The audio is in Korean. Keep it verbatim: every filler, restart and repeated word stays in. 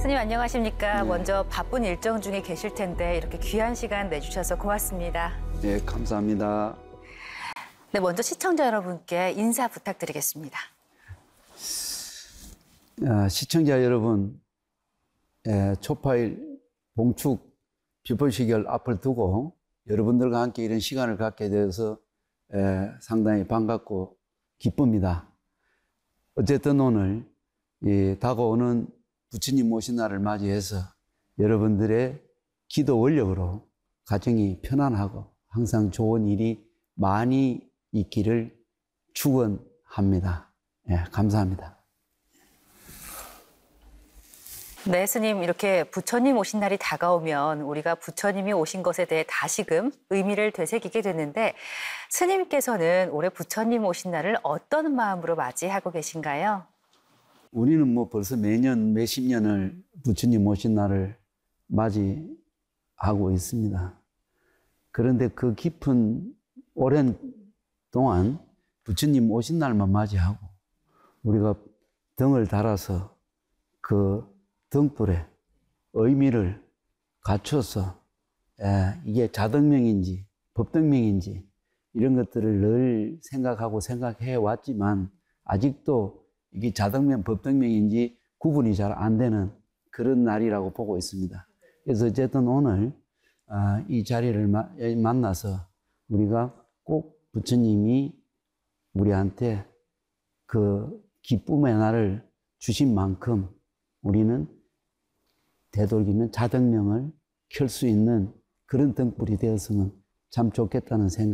스님 안녕하십니까. 네. 먼저 바쁜 일정 중에 계실 텐데 이렇게 귀한 시간 내주셔서 고맙습니다. 네, 감사합니다. 네, 먼저 시청자 여러분께 인사 부탁드리겠습니다. 아, 시청자 여러분, 예, 초파일 봉축 비포시결 앞을 두고 여러분들과 함께 이런 시간을 갖게 되어서 예, 상당히 반갑고 기쁩니다. 어쨌든 오늘 이 다가오는 부처님 오신 날을 맞이해서 여러분들의 기도 원력으로 가정이 편안하고 항상 좋은 일이 많이 있기를 축원합니다. 예, 감사합니다. 네, 스님, 이렇게 부처님 오신 날이 다가오면 우리가 부처님이 오신 것에 대해 다시금 의미를 되새기게 되는데, 스님께서는 올해 부처님 오신 날을 어떤 마음으로 맞이하고 계신가요? 우리는 뭐 벌써 매년 몇십 년을 부처님 오신 날을 맞이하고 있습니다. 그런데 그 깊은 오랜 동안 부처님 오신 날만 맞이하고 우리가 등을 달아서 그 등불에 의미를 갖춰서 에, 이게 자등명인지 법등명인지 이런 것들을 늘 생각하고 생각해 왔지만 아직도 이게 자등명, 법등명인지 구분이 잘 안 되는 그런 날이라고 보고 있습니다. 그래서 어쨌든 오늘 이 자리를 만나서 우리가 꼭 부처님이 우리한테 그 기쁨의 날을 주신 만큼 우리는 되도록이면 자등명을 켤 수 있는 그런 등불이 되었으면 참 좋겠다는 생각.